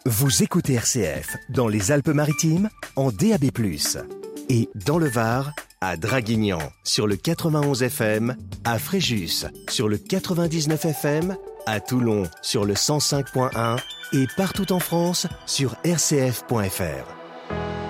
Vous écoutez RCF dans les Alpes-Maritimes en DAB+, et dans le Var, à Draguignan sur le 91 FM, à Fréjus sur le 99 FM, à Toulon sur le 105.1 et partout en France sur rcf.fr.